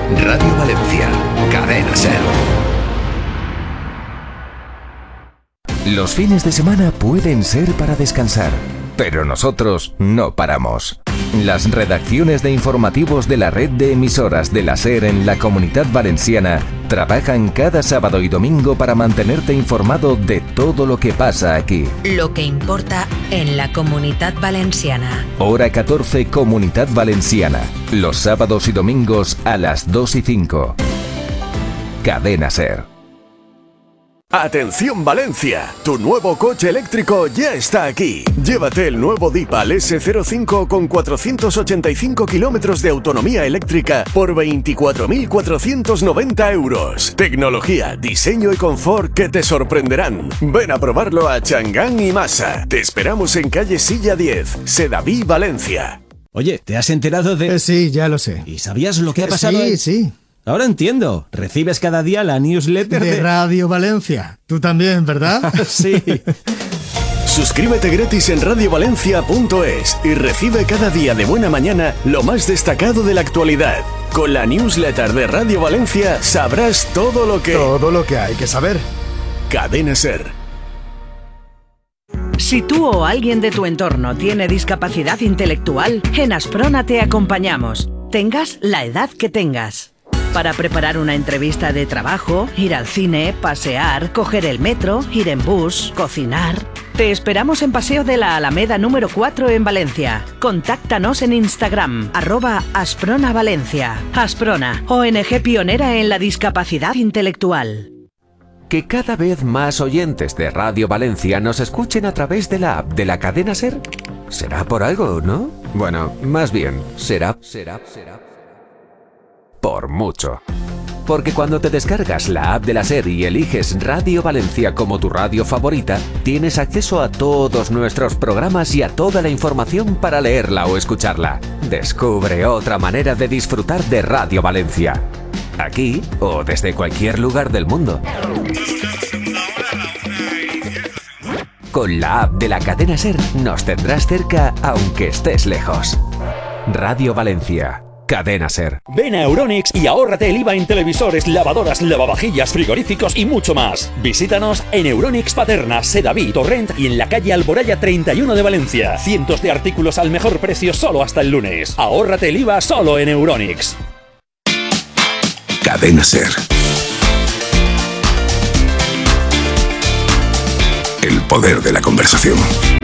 Radio Valencia, Cadena SER. Los fines de semana pueden ser para descansar, pero nosotros no paramos. Las redacciones de informativos de la red de emisoras de la SER en la Comunidad Valenciana trabajan cada sábado y domingo para mantenerte informado de todo lo que pasa aquí. Lo que importa en la Comunidad Valenciana. Hora 14, Comunidad Valenciana. Los sábados y domingos a las 2:05. Cadena SER. ¡Atención Valencia! Tu nuevo coche eléctrico ya está aquí. Llévate el nuevo Deepal S05 con 485 kilómetros de autonomía eléctrica por 24.490 euros. Tecnología, diseño y confort que te sorprenderán. Ven a probarlo a Changán y Masa. Te esperamos en calle Silla 10, Sedaví, Valencia. Oye, ¿te has enterado de...? Sí, ya lo sé. ¿Y sabías lo que ha pasado? Sí. Ahora entiendo. Recibes cada día la newsletter de Radio Valencia. Tú también, ¿verdad? Sí. Suscríbete gratis en radiovalencia.es y recibe cada día de buena mañana lo más destacado de la actualidad. Con la newsletter de Radio Valencia sabrás todo lo que hay que saber. Cadena SER. Si tú o alguien de tu entorno tiene discapacidad intelectual, en Asprona te acompañamos. Tengas la edad que tengas. Para preparar una entrevista de trabajo, ir al cine, pasear, coger el metro, ir en bus, cocinar. Te esperamos en Paseo de la Alameda número 4 en Valencia. Contáctanos en Instagram, @AspronaValencia. Asprona, ONG pionera en la discapacidad intelectual. Que cada vez más oyentes de Radio Valencia nos escuchen a través de la app de la Cadena SER. ¿Será por algo, no? Bueno, más bien, será por mucho. Porque cuando te descargas la app de la SER y eliges Radio Valencia como tu radio favorita, tienes acceso a todos nuestros programas y a toda la información para leerla o escucharla. Descubre otra manera de disfrutar de Radio Valencia. Aquí o desde cualquier lugar del mundo. Con la app de la Cadena SER nos tendrás cerca aunque estés lejos. Radio Valencia. Cadena SER. Ven a Euronics y ahórrate el IVA en televisores, lavadoras, lavavajillas, frigoríficos y mucho más. Visítanos en Euronics Paterna, Sedaví, Torrent y en la calle Alboraya 31 de Valencia. Cientos de artículos al mejor precio solo hasta el lunes. Ahórrate el IVA solo en Euronics. Cadena SER. El poder de la conversación.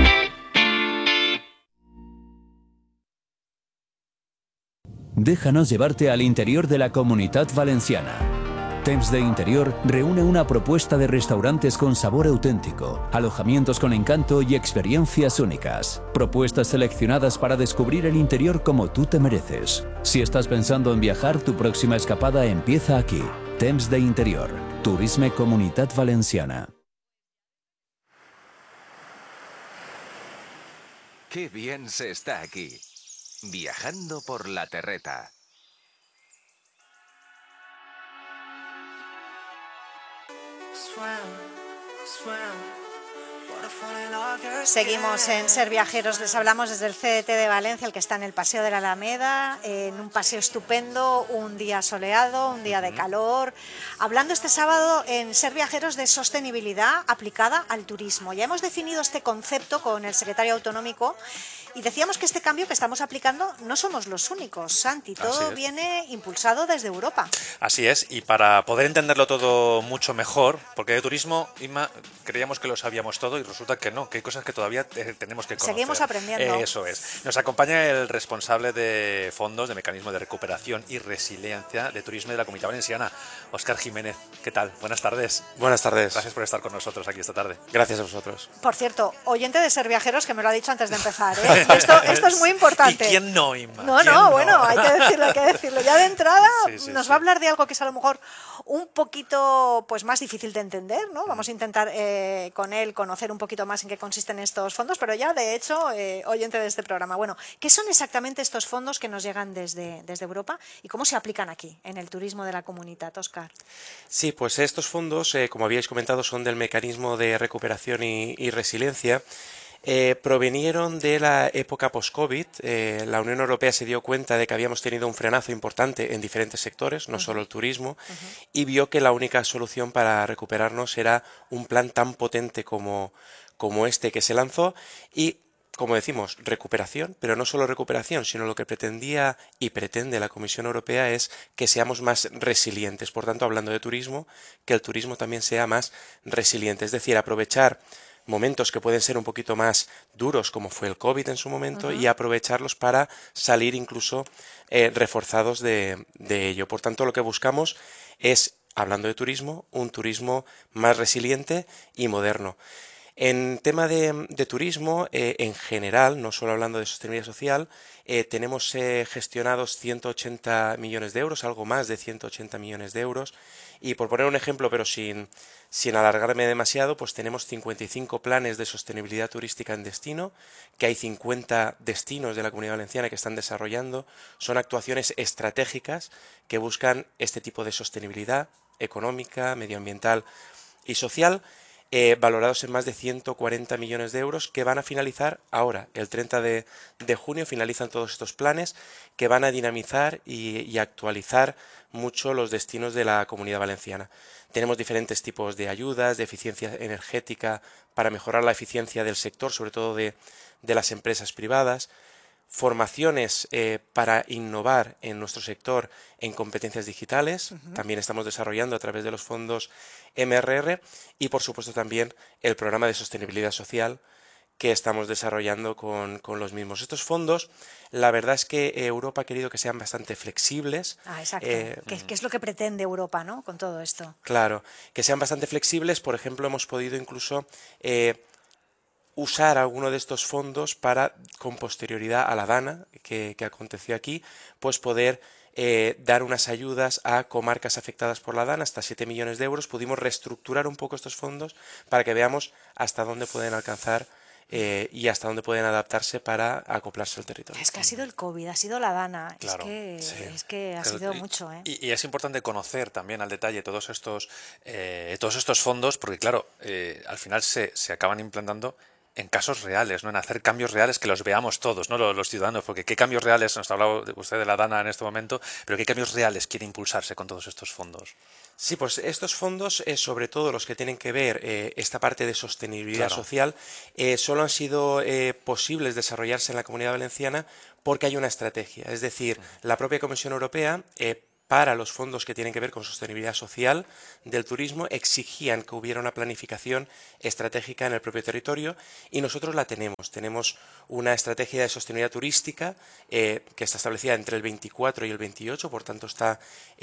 Déjanos llevarte al interior de la Comunidad Valenciana. Temps de Interior reúne una propuesta de restaurantes con sabor auténtico, alojamientos con encanto y experiencias únicas. Propuestas seleccionadas para descubrir el interior como tú te mereces. Si estás pensando en viajar, tu próxima escapada empieza aquí. Temps de Interior. Turisme Comunitat Valenciana. Qué bien se está aquí. Viajando por la terreta. Seguimos en Ser Viajeros, les hablamos desde el CDT de Valencia, el que está en el Paseo de la Alameda, en un paseo estupendo, un día soleado, un día de calor, hablando este sábado en Ser Viajeros de sostenibilidad aplicada al turismo. Ya hemos definido este concepto con el secretario autonómico y decíamos que este cambio que estamos aplicando no somos los únicos, Santi, todo viene impulsado desde Europa. Así es, y para poder entenderlo todo mucho mejor, porque de turismo, Inma, creíamos que lo sabíamos todo y resulta que no, que hay cosas que todavía tenemos que conocer. Seguimos aprendiendo. Eso es. Nos acompaña el responsable de fondos de Mecanismo de Recuperación y Resiliencia de Turismo de la Comunidad Valenciana, Óscar Jiménez. ¿Qué tal? Buenas tardes. Buenas tardes. Gracias por estar con nosotros aquí esta tarde. Gracias a vosotros. Por cierto, oyente de Ser Viajeros, que me lo ha dicho antes de empezar, ¿eh? Esto es muy importante. ¿Y quién no, Inma? No, bueno, hay que decirlo. Ya de entrada nos va a hablar de algo que es a lo mejor un poquito pues más difícil de entender, ¿no? Vamos a intentar con él conocer un poquito más en qué consisten estos fondos, pero ya de hecho, oyente de este programa. Bueno, ¿qué son exactamente estos fondos que nos llegan desde Europa y cómo se aplican aquí, en el turismo de la comunidad, Óscar? Sí, pues estos fondos, como habíais comentado, son del Mecanismo de Recuperación y Resiliencia. provenieron de la época post-COVID. La Unión Europea se dio cuenta de que habíamos tenido un frenazo importante en diferentes sectores, no solo el turismo, y vio que la única solución para recuperarnos era un plan tan potente como este que se lanzó y, como decimos, recuperación, pero no solo recuperación, sino lo que pretendía y pretende la Comisión Europea es que seamos más resilientes. Por tanto, hablando de turismo, que el turismo también sea más resiliente, es decir, aprovechar momentos que pueden ser un poquito más duros, como fue el COVID en su momento, y aprovecharlos para salir incluso reforzados de ello. Por tanto, lo que buscamos es, hablando de turismo, un turismo más resiliente y moderno. En tema de turismo, en general, no solo hablando de sostenibilidad social, tenemos gestionados 180 millones de euros, algo más de 180 millones de euros, y por poner un ejemplo, pero sin alargarme demasiado, pues tenemos 55 planes de sostenibilidad turística en destino, que hay 50 destinos de la Comunidad Valenciana que están desarrollando. Son actuaciones estratégicas que buscan este tipo de sostenibilidad económica, medioambiental y social, valorados en más de 140 millones de euros, que van a finalizar ahora, el 30 de junio, finalizan todos estos planes que van a dinamizar y actualizar mucho los destinos de la Comunidad Valenciana. Tenemos diferentes tipos de ayudas, de eficiencia energética, para mejorar la eficiencia del sector, sobre todo de las empresas privadas, formaciones para innovar en nuestro sector en competencias digitales, también estamos desarrollando a través de los fondos MRR, y por supuesto también el programa de sostenibilidad social que estamos desarrollando con los mismos. Estos fondos, la verdad es que Europa ha querido que sean bastante flexibles. Exacto. ¿Qué es lo que pretende Europa, ¿no?, con todo esto? Claro, que sean bastante flexibles. Por ejemplo, hemos podido incluso usar alguno de estos fondos para, con posterioridad a la DANA, que aconteció aquí, pues poder dar unas ayudas a comarcas afectadas por la DANA, hasta 7 millones de euros. Pudimos reestructurar un poco estos fondos para que veamos hasta dónde pueden alcanzar y hasta dónde pueden adaptarse para acoplarse al territorio. Es que ha sido el COVID, ha sido la DANA, Claro, es que ha sido mucho. Y es importante conocer también al detalle todos estos fondos, porque claro, al final se acaban implantando en casos reales, ¿no?, en hacer cambios reales que los veamos todos, ¿no?, los ciudadanos, porque qué cambios reales, nos ha hablado usted de la DANA en este momento, pero qué cambios reales quiere impulsarse con todos estos fondos. Sí, pues estos fondos, sobre todo los que tienen que ver esta parte de sostenibilidad social, solo han sido posibles desarrollarse en la Comunidad Valenciana porque hay una estrategia. Es decir, la propia Comisión Europea, para los fondos que tienen que ver con sostenibilidad social del turismo, exigían que hubiera una planificación estratégica en el propio territorio, y nosotros la tenemos. Tenemos una estrategia de sostenibilidad turística que está establecida entre el 24 y el 28, por tanto está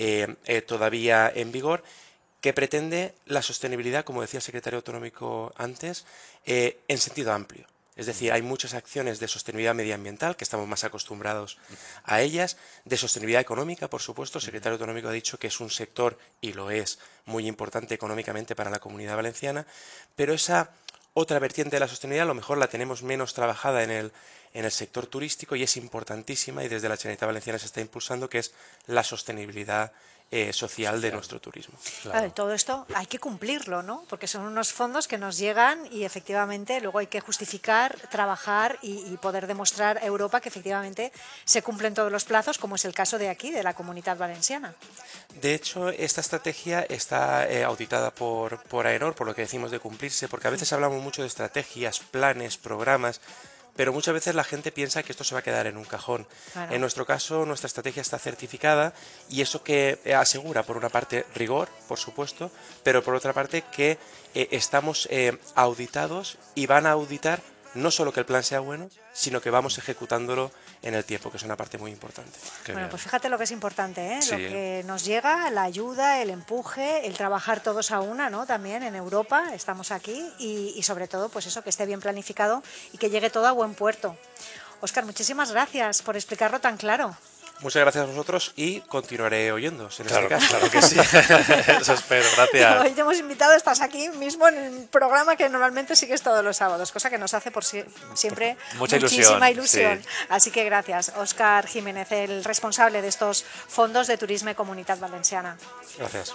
todavía en vigor, que pretende la sostenibilidad, como decía el secretario autonómico antes, en sentido amplio. Es decir, hay muchas acciones de sostenibilidad medioambiental, que estamos más acostumbrados a ellas, de sostenibilidad económica, por supuesto. El secretario autonómico ha dicho que es un sector, y lo es, muy importante económicamente para la Comunidad Valenciana, pero esa otra vertiente de la sostenibilidad a lo mejor la tenemos menos trabajada en el sector turístico, y es importantísima, y desde la Generalitat Valenciana se está impulsando, que es la sostenibilidad social de nuestro turismo. Claro, todo esto hay que cumplirlo, ¿no?, porque son unos fondos que nos llegan y efectivamente luego hay que justificar, trabajar y poder demostrar a Europa que efectivamente se cumplen todos los plazos, como es el caso de aquí, de la Comunitat Valenciana. De hecho, esta estrategia está auditada por AENOR, por lo que decimos de cumplirse, porque a veces hablamos mucho de estrategias, planes, programas, pero muchas veces la gente piensa que esto se va a quedar en un cajón. Claro. En nuestro caso, nuestra estrategia está certificada, y eso que asegura, por una parte, rigor, por supuesto, pero por otra parte que estamos auditados, y van a auditar no solo que el plan sea bueno, sino que vamos ejecutándolo en el tiempo, que es una parte muy importante. Bueno, pues fíjate lo que es importante, ¿eh? Sí. Lo que nos llega, la ayuda, el empuje, el trabajar todos a una, ¿no?, también en Europa, estamos aquí, y sobre todo, pues eso, que esté bien planificado y que llegue todo a buen puerto. Óscar, muchísimas gracias por explicarlo tan claro. Muchas gracias a vosotros, y continuaré oyéndoos en este caso. Claro que sí. Eso espero, gracias. Hoy te hemos invitado, estás aquí mismo en el programa que normalmente sigues todos los sábados, cosa que nos hace por siempre muchísima ilusión. Sí. Así que gracias, Óscar Jiménez, el responsable de estos fondos de Turisme y Comunitat Valenciana. Gracias.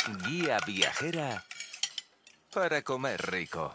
Guía viajera para comer rico.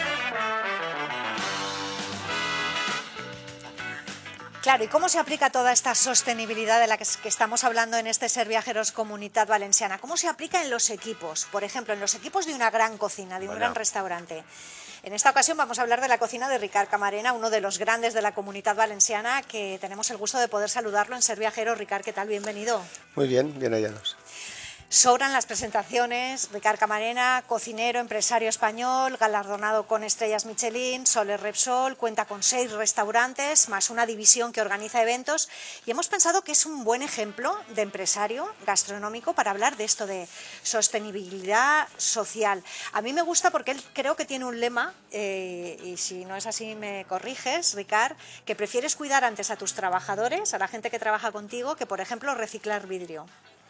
Claro, ¿y cómo se aplica toda esta sostenibilidad de la que estamos hablando en este Ser Viajeros Comunitat Valenciana? ¿Cómo se aplica en los equipos? Por ejemplo, en los equipos de una gran cocina, de un gran restaurante. En esta ocasión vamos a hablar de la cocina de Ricard Camarena, uno de los grandes de la Comunitat Valenciana, que tenemos el gusto de poder saludarlo en Ser Viajeros. Ricard, ¿qué tal? Bienvenido. Muy bien, bien hallados. Sobran las presentaciones. Ricard Camarena, cocinero, empresario español, galardonado con estrellas Michelin, Soler Repsol, cuenta con 6 restaurantes, más una división que organiza eventos, y hemos pensado que es un buen ejemplo de empresario gastronómico para hablar de esto de sostenibilidad social. A mí me gusta porque él creo que tiene un lema, y si no es así me corriges, Ricard, que prefieres cuidar antes a tus trabajadores, a la gente que trabaja contigo, que por ejemplo reciclar vidrio.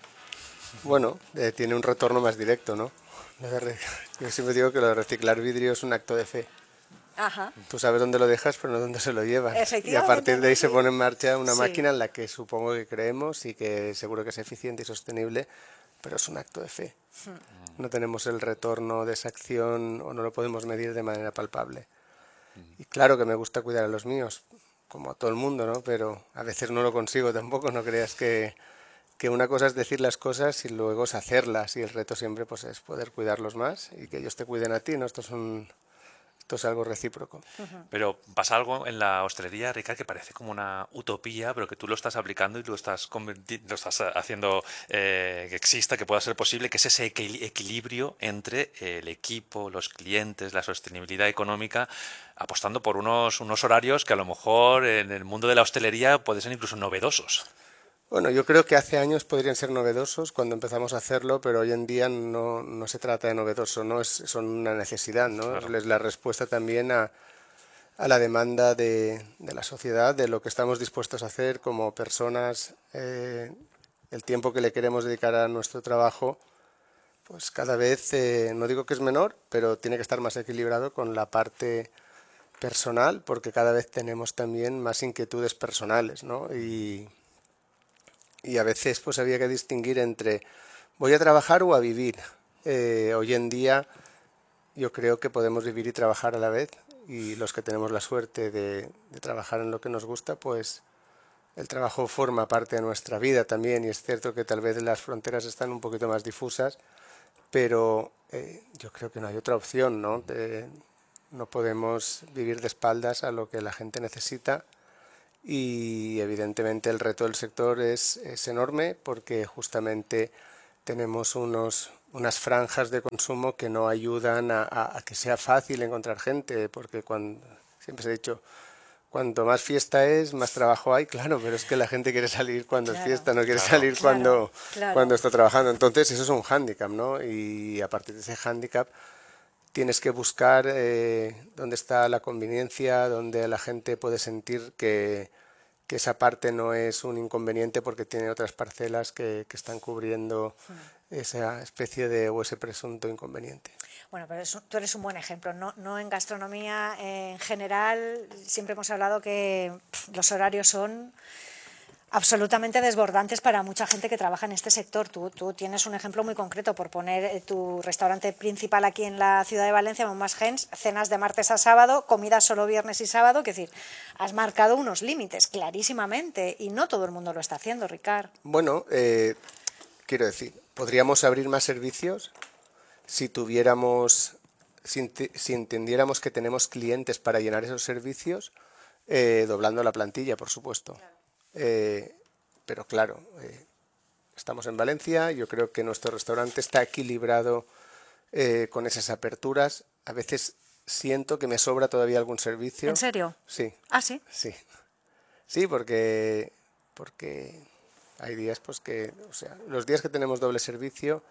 Bueno, tiene un retorno más directo, ¿no? Yo siempre digo que lo de reciclar vidrio es un acto de fe. Ajá. Tú sabes dónde lo dejas, pero no dónde se lo llevas. Y a partir de ahí se pone en marcha una máquina en la que supongo que creemos y que seguro que es eficiente y sostenible, pero es un acto de fe. No tenemos el retorno de esa acción o no lo podemos medir de manera palpable. Y claro que me gusta cuidar a los míos, como a todo el mundo, ¿no? Pero a veces no lo consigo tampoco, no creas que una cosa es decir las cosas y luego es hacerlas, y el reto siempre pues es poder cuidarlos más y que ellos te cuiden a ti, ¿no? Esto es algo recíproco. Pero pasa algo en la hostelería, Ricard, que parece como una utopía, pero que tú lo estás aplicando y lo estás haciendo que exista, que pueda ser posible, que es ese equilibrio entre el equipo, los clientes, la sostenibilidad económica, apostando por unos horarios que a lo mejor en el mundo de la hostelería pueden ser incluso novedosos. Bueno, yo creo que hace años podrían ser novedosos cuando empezamos a hacerlo, pero hoy en día no se trata de novedoso, ¿no? Son una necesidad, ¿no? Claro. Es la respuesta también a la demanda de la sociedad, de lo que estamos dispuestos a hacer como personas, el tiempo que le queremos dedicar a nuestro trabajo, pues cada vez, no digo que es menor, pero tiene que estar más equilibrado con la parte personal, porque cada vez tenemos también más inquietudes personales, ¿no? Y a veces pues había que distinguir entre voy a trabajar o a vivir. Hoy en día yo creo que podemos vivir y trabajar a la vez, y los que tenemos la suerte de trabajar en lo que nos gusta, pues el trabajo forma parte de nuestra vida también, y es cierto que tal vez las fronteras están un poquito más difusas, pero yo creo que no hay otra opción, ¿no? No podemos vivir de espaldas a lo que la gente necesita. Y evidentemente el reto del sector es enorme, porque justamente tenemos unas franjas de consumo que no ayudan a que sea fácil encontrar gente, porque siempre se ha dicho, cuanto más fiesta es, más trabajo hay, claro, pero es que la gente quiere salir cuando es fiesta, no quiere salir cuando está trabajando. Entonces eso es un hándicap, ¿no? Y a partir de ese hándicap tienes que buscar dónde está la conveniencia, donde la gente puede sentir que esa parte no es un inconveniente porque tiene otras parcelas que están cubriendo esa especie o ese presunto inconveniente. Bueno, pero tú eres un buen ejemplo. No en gastronomía en general, siempre hemos hablado que los horarios son absolutamente desbordantes para mucha gente que trabaja en este sector. Tú tienes un ejemplo muy concreto, por poner tu restaurante principal aquí en la ciudad de Valencia, Montmas Gens, cenas de martes a sábado, comidas solo viernes y sábado. Es decir, has marcado unos límites clarísimamente, y no todo el mundo lo está haciendo, Ricard. Bueno, quiero decir, podríamos abrir más servicios si entendiéramos que tenemos clientes para llenar esos servicios, doblando la plantilla, por supuesto. Claro. Pero claro, estamos en Valencia, yo creo que nuestro restaurante está equilibrado con esas aperturas. A veces siento que me sobra todavía algún servicio. ¿En serio? Sí. ¿Ah, sí? Sí, porque hay días pues que, o sea, los días que tenemos doble servicio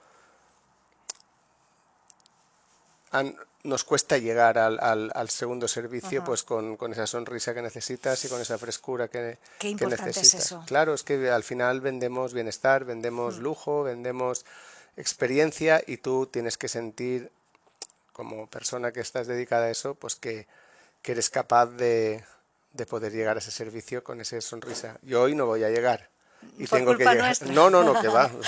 nos cuesta llegar al segundo servicio, pues con esa sonrisa que necesitas y con esa frescura que necesitas. Es eso. Claro, es que al final vendemos bienestar, vendemos lujo, vendemos experiencia, y tú tienes que sentir, como persona que estás dedicada a eso, pues que eres capaz de poder llegar a ese servicio con esa sonrisa. Yo hoy no voy a llegar, y Por tengo que culpa llegar. nuestra. No, que va.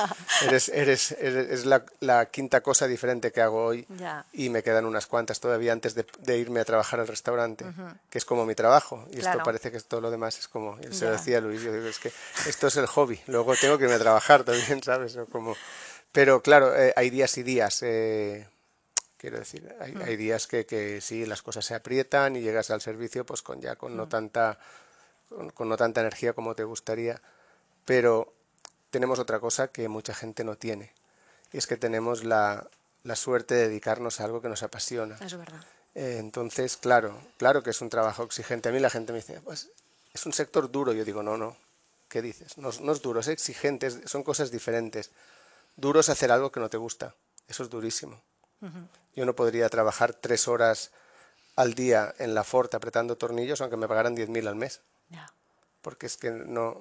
Es la quinta cosa diferente que hago hoy Ya. y me quedan unas cuantas todavía antes de irme a trabajar al restaurante, que es como mi trabajo. Y Claro. esto parece que todo lo demás es como, y se Ya. lo decía Luis, yo digo, es que esto es el hobby, luego tengo que irme a trabajar también, ¿sabes? O como, pero claro, hay días y días. Quiero decir, hay días que sí, las cosas se aprietan y llegas al servicio pues con no tanta energía como te gustaría, pero tenemos otra cosa que mucha gente no tiene, y es que tenemos la suerte de dedicarnos a algo que nos apasiona. Eso es verdad. Entonces, claro que es un trabajo exigente. A mí la gente me dice, pues es un sector duro. Yo digo, no, ¿qué dices? No es duro, es exigente, son cosas diferentes. Duro es hacer algo que no te gusta, eso es durísimo. Yo no podría trabajar 3 horas al día en la Ford apretando tornillos aunque me pagaran 10.000 al mes. Porque es que no...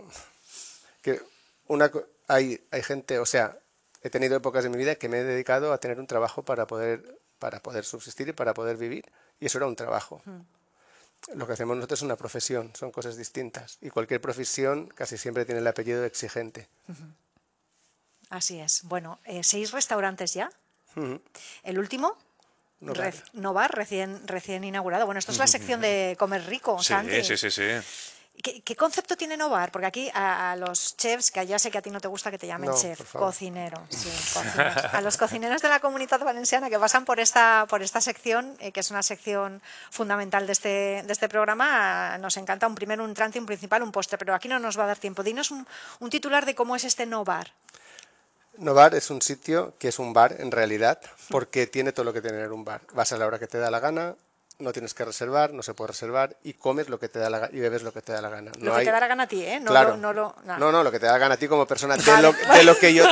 Hay gente, o sea, he tenido épocas de mi vida que me he dedicado a tener un trabajo para poder subsistir y para poder vivir. Y eso era un trabajo. Lo que hacemos nosotros es una profesión, son cosas distintas. Y cualquier profesión casi siempre tiene el apellido de exigente. Así es. Bueno, 6 restaurantes ya. El último, Novar, recién inaugurado. Bueno, esto es la sección de comer rico, Santi. Sí. ¿Qué concepto tiene Novar? Porque aquí a los chefs, que ya sé que a ti no te gusta que te llamen No, chef, por favor. cocinero, sí, cocineros. A los cocineros de la Comunitat Valenciana que pasan por esta sección, que es una sección fundamental de este programa, nos encanta un entrante, un principal, un postre, pero aquí no nos va a dar tiempo. Dinos un titular de cómo es este Novar. Novar es un sitio que es un bar en realidad, porque tiene todo lo que tiene que tener un bar. Vas a la hora que te da la gana, no tienes que reservar, no se puede reservar, y comes lo que te da la gana y bebes lo que te da la gana. Lo que te da la gana a ti, ¿eh? Claro. No. Lo que te da la gana a ti como persona, Vale. de lo que yo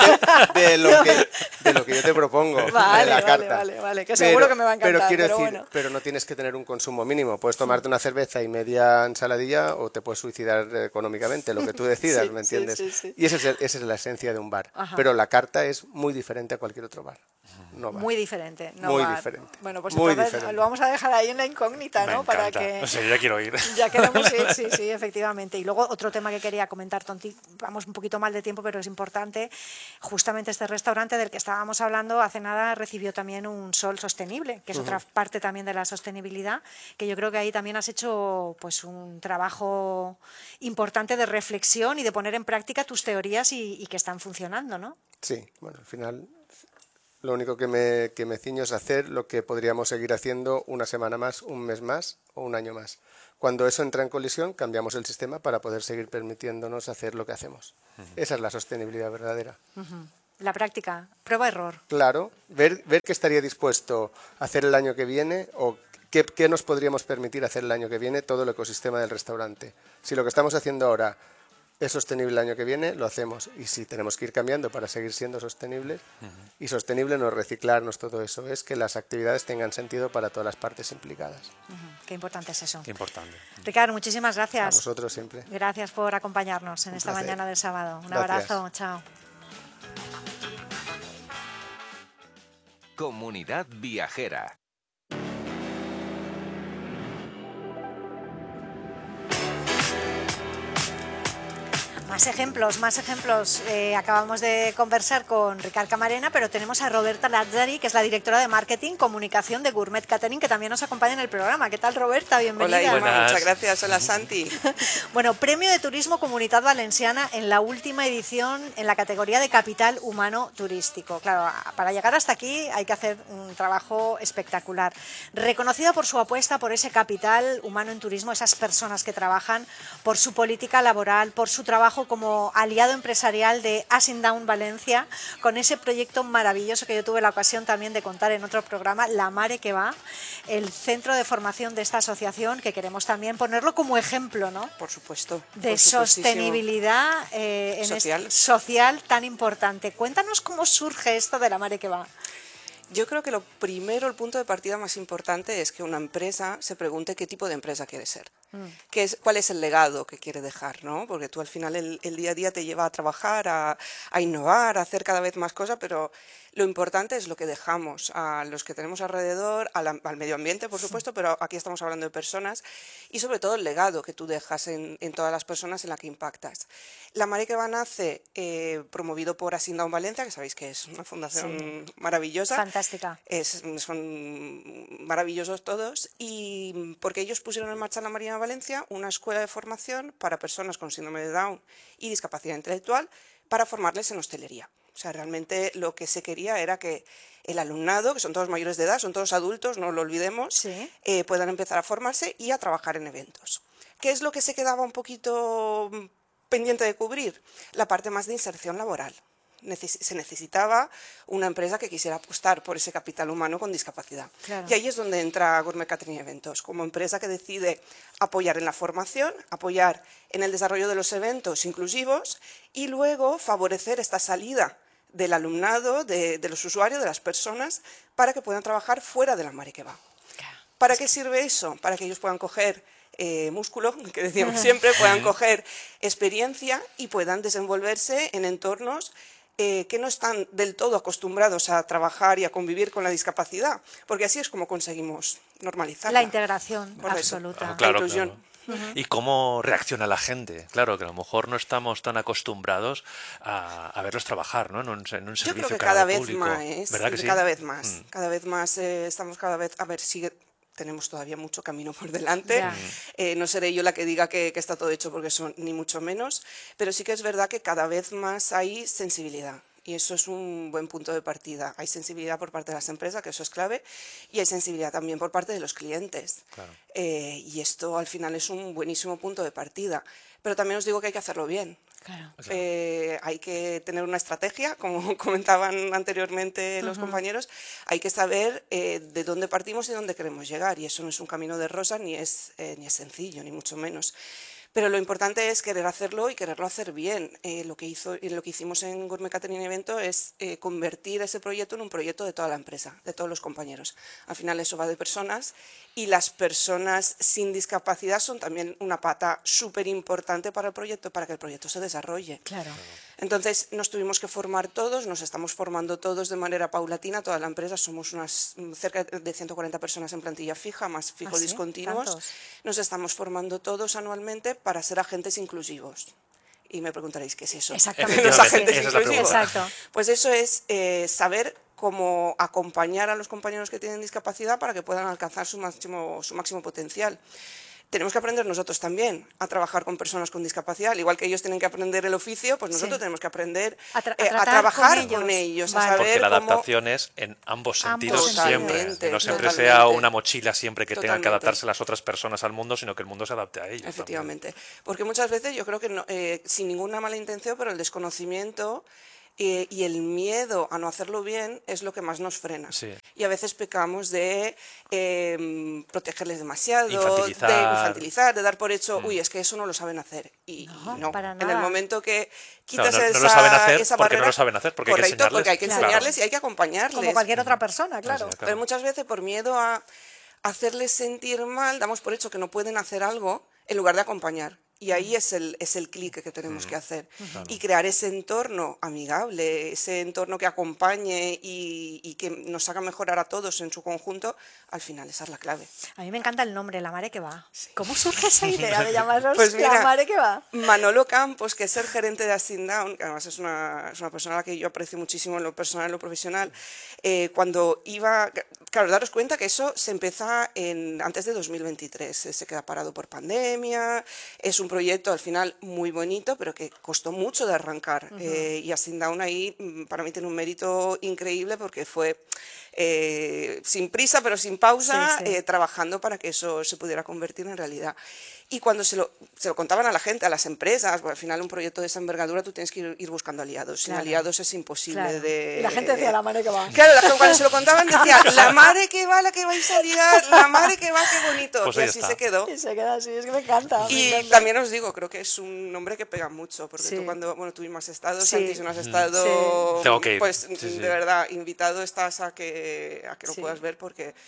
te propongo, de la carta. Vale, que seguro que me va a encantar. Pero quiero decir, bueno. pero no tienes que tener un consumo mínimo. Puedes tomarte una cerveza y media ensaladilla o te puedes suicidar económicamente, lo que tú decidas, Sí, ¿me entiendes? sí. Y esa es la esencia de un bar. Ajá. Pero la carta es muy diferente a cualquier otro bar. Novar. Muy diferente. Muy Novar. diferente. Bueno, pues Muy entonces diferente. lo vamos a dejar ahí en la incógnita, ¿no? Para que... O sea, ya quiero ir. Ya queremos ir, sí, efectivamente. Y luego otro tema que quería comentar, Tonti, vamos un poquito mal de tiempo, pero es importante. Justamente este restaurante del que estábamos hablando hace nada recibió también un Sol Sostenible, que es otra parte también de la sostenibilidad, que yo creo que ahí también has hecho pues un trabajo importante de reflexión y de poner en práctica tus teorías y que están funcionando, ¿no? Sí, bueno, al final lo único que me ciño es hacer lo que podríamos seguir haciendo una semana más, un mes más o un año más. Cuando eso entra en colisión, cambiamos el sistema para poder seguir permitiéndonos hacer lo que hacemos. Esa es la sostenibilidad verdadera. La práctica, prueba-error. Claro, ver qué estaría dispuesto a hacer el año que viene o qué nos podríamos permitir hacer el año que viene todo el ecosistema del restaurante. Si lo que estamos haciendo ahora es sostenible el año que viene, lo hacemos. Y si tenemos que ir cambiando para seguir siendo sostenibles, y sostenible no es reciclarnos todo eso, es que las actividades tengan sentido para todas las partes implicadas. Qué importante es eso. Qué importante. Ricardo, muchísimas gracias. A vosotros siempre. Gracias por acompañarnos en esta placer. mañana del sábado. Un Gracias. abrazo, chao. Comunidad Viajera. Más ejemplos. Acabamos de conversar con Ricard Camarena, pero tenemos a Roberta Lazzari, que es la directora de Marketing Comunicación de Gourmet Catering, que también nos acompaña en el programa. ¿Qué tal, Roberta? Bienvenida. Hola, Irma, muchas gracias. Hola, Santi. Bueno, Premio de Turismo Comunitat Valenciana en la última edición en la categoría de Capital Humano Turístico. Claro, para llegar hasta aquí hay que hacer un trabajo espectacular. Reconocida por su apuesta por ese capital humano en turismo, esas personas que trabajan, por su política laboral, por su trabajo como aliado empresarial de Asing Down Valencia, con ese proyecto maravilloso que yo tuve la ocasión también de contar en otro programa, La Mare que va, el centro de formación de esta asociación, que queremos también ponerlo como ejemplo, ¿no? Por supuesto. De sostenibilidad social tan importante. Cuéntanos cómo surge esto de La Mare que va. Yo creo que lo primero, el punto de partida más importante es que una empresa se pregunte qué tipo de empresa quiere ser. ¿Cuál es el legado que quiere dejar? ¿No? Porque tú al final el día a día te lleva a trabajar, a innovar, a hacer cada vez más cosas, pero lo importante es lo que dejamos a los que tenemos alrededor, al medio ambiente, por supuesto, pero aquí estamos hablando de personas, y sobre todo el legado que tú dejas en todas las personas en las que impactas. La Mare que va nace promovido por Asindown Valencia, que sabéis que es una fundación maravillosa. Fantástica. Son maravillosos todos, y porque ellos pusieron en marcha en la Marina de Valencia una escuela de formación para personas con síndrome de Down y discapacidad intelectual para formarles en hostelería. O sea, realmente lo que se quería era que el alumnado, que son todos mayores de edad, son todos adultos, no lo olvidemos, puedan empezar a formarse y a trabajar en eventos. ¿Qué es lo que se quedaba un poquito pendiente de cubrir? La parte más de inserción laboral. Se necesitaba una empresa que quisiera apostar por ese capital humano con discapacidad. Claro. Y ahí es donde entra Gourmet Catering Eventos, como empresa que decide apoyar en la formación, apoyar en el desarrollo de los eventos inclusivos y luego favorecer esta salida del alumnado, de los usuarios, de las personas, para que puedan trabajar fuera de la Mare que va. ¿Para qué sirve eso? Para que ellos puedan coger músculo, que decíamos siempre, puedan coger experiencia y puedan desenvolverse en entornos que no están del todo acostumbrados a trabajar y a convivir con la discapacidad, porque así es como conseguimos normalizarla. La integración absoluta. Claro, la inclusión. ¿Y cómo reacciona la gente? Claro, que a lo mejor no estamos tan acostumbrados a verlos trabajar, ¿no? En un servicio. Yo creo que cada vez público. más, ¿Verdad que sí? Cada vez más estamos cada vez, a ver, sigue. Tenemos todavía mucho camino por delante. No seré yo la que diga que está todo hecho, porque eso ni mucho menos, pero sí que es verdad que cada vez más hay sensibilidad. Y eso es un buen punto de partida. Hay sensibilidad por parte de las empresas, que eso es clave, y hay sensibilidad también por parte de los clientes. Claro. Y esto al final es un buenísimo punto de partida. Pero también os digo que hay que hacerlo bien. Claro. Hay que tener una estrategia, como comentaban anteriormente los compañeros. Hay que saber de dónde partimos y dónde queremos llegar, y eso no es un camino de rosas ni es sencillo, ni mucho menos. Pero lo importante es querer hacerlo y quererlo hacer bien. Lo que hicimos en Gourmet Catering Evento es convertir ese proyecto en un proyecto de toda la empresa, de todos los compañeros. Al final eso va de personas, y las personas sin discapacidad son también una pata súper importante para el proyecto, para que el proyecto se desarrolle. Claro. Entonces nos tuvimos que formar todos, nos estamos formando todos de manera paulatina, toda la empresa, somos cerca de 140 personas en plantilla fija, más fijos discontinuos. ¿Tantos? Nos estamos formando todos anualmente para ser agentes inclusivos. Y me preguntaréis, ¿qué es eso? Exactamente. Los agentes inclusivos. Exacto. Pues eso es saber cómo acompañar a los compañeros que tienen discapacidad para que puedan alcanzar su máximo potencial. Tenemos que aprender nosotros también a trabajar con personas con discapacidad, al igual que ellos tienen que aprender el oficio, pues nosotros tenemos que aprender a trabajar con ellos, a saber porque la adaptación es en ambos sentidos siempre. No siempre sea una mochila siempre que tengan que adaptarse las otras personas al mundo, sino que el mundo se adapte a ellos. Efectivamente. Porque muchas veces yo creo que no, sin ninguna mala intención, pero el desconocimiento y el miedo a no hacerlo bien es lo que más nos frena. Sí. Y a veces pecamos de protegerles demasiado, de infantilizar, de dar por hecho, uy, es que eso no lo saben hacer. Y no, para nada. En el momento que quitas no lo saben hacer esa porque barrera, no lo saben hacer, porque correcto, hay que enseñarles. Y hay que acompañarles. Como cualquier otra persona, claro. Pero muchas veces por miedo a hacerles sentir mal, damos por hecho que no pueden hacer algo en lugar de acompañar. Y ahí es el clic que tenemos que hacer. Claro. Y crear ese entorno amigable, ese entorno que acompañe y que nos haga mejorar a todos en su conjunto, al final esa es la clave. A mí me encanta el nombre, La Mare que va. ¿Cómo surge esa idea de llamarlos pues mira, La Mare que va? Manolo Campos, que es el gerente de Asindown, que además es una persona a la que yo aprecio muchísimo en lo personal y en lo profesional, cuando iba... Claro, daros cuenta que eso se empieza antes de 2023, se queda parado por pandemia, es un proyecto al final muy bonito, pero que costó mucho de arrancar. Y Asindown ahí para mí tiene un mérito increíble porque fue sin prisa pero sin pausa, trabajando para que eso se pudiera convertir en realidad. Y cuando se lo contaban a la gente, a las empresas, pues al final un proyecto de esa envergadura tú tienes que ir buscando aliados. Sin aliados es imposible de... Y la gente decía, La Mare que va. Claro, cuando se lo contaban decía, La Mare que va, la que vais a liar, La Mare que va, qué bonito. Pues y así se quedó. Y se queda así, es que me encanta. Y también os digo, creo que es un nombre que pega mucho, porque tú cuando, tú mismo has estado, Santi, si no has estado, Tengo que ir. pues de verdad, invitado estás a que lo puedas ver, porque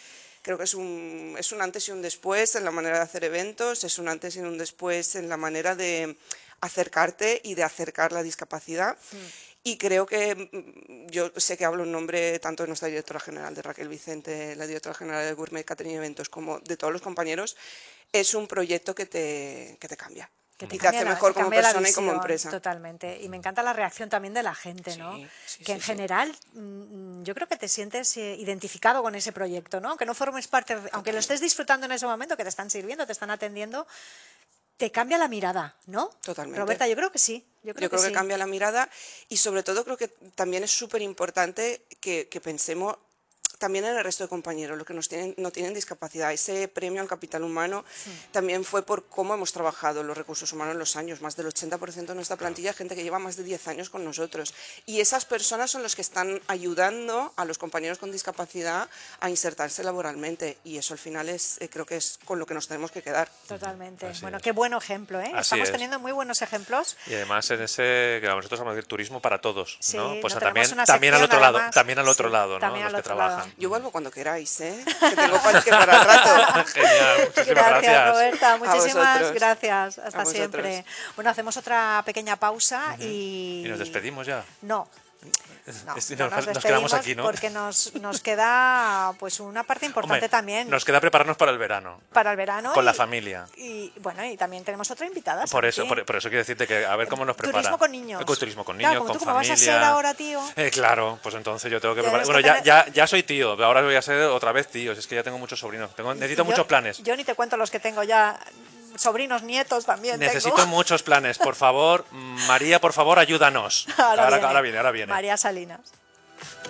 Creo que es un antes y un después en la manera de hacer eventos, es un antes y un después en la manera de acercarte y de acercar la discapacidad. Y creo que, yo sé que hablo en nombre tanto de nuestra directora general, de Raquel Vicente, la directora general de Gourmet Catering y Eventos, como de todos los compañeros, es un proyecto que te cambia. Que te hace mejor como persona y como empresa. Totalmente. Y me encanta la reacción también de la gente, ¿no? Que en general yo creo que te sientes identificado con ese proyecto, ¿no? Que no formes parte, aunque lo estés disfrutando en ese momento, que te están sirviendo, te están atendiendo, te cambia la mirada, ¿no? Totalmente. Roberta, yo creo que sí. Yo creo que sí. Cambia la mirada y sobre todo creo que también es súper importante que pensemos también en el resto de compañeros, los que no tienen discapacidad. Ese premio al capital humano también fue por cómo hemos trabajado los recursos humanos en los años. Más del 80% de nuestra plantilla es gente que lleva más de 10 años con nosotros. Y esas personas son los que están ayudando a los compañeros con discapacidad a insertarse laboralmente. Y eso al final creo que es con lo que nos tenemos que quedar. Totalmente. Así bueno, es. qué buen ejemplo, ¿eh? Así Estamos es. teniendo muy buenos ejemplos. Y además en ese, que nosotros vamos a decir turismo para todos, Sí, ¿no? Pues no también, tenemos una también al sección, otro lado, además. también al otro Sí, lado, ¿no? también Los al que otro lado. trabajan. Yo vuelvo cuando queráis, ¿eh? Que tengo para el rato. Genial, muchísimas gracias. Roberta, A muchísimas vosotros. gracias. A Hasta vosotros. siempre. Bueno, hacemos otra pequeña pausa y... Y nos despedimos ya. No. No, Nos no nos quedamos despedimos aquí, ¿no? porque nos queda pues una parte importante Hombre, también nos queda prepararnos para el verano. para el verano. Con la familia. Y bueno, y también tenemos otra invitada. Por eso, Santi. por eso quiero decirte que a ver cómo nos prepara. Turismo con niños. Turismo con niños, Claro, como con tú como familia. vas a ser ahora tío. Claro, pues entonces yo tengo que Tienes preparar. que Bueno, tener- ya soy tío, ahora voy a ser otra vez tío. Es que ya tengo muchos sobrinos. Necesito muchos planes. Yo ni te cuento los que tengo ya. Sobrinos, nietos también Necesito tengo. muchos planes, por favor. María, por favor, ayúdanos. Ahora Ahora viene. María Salinas.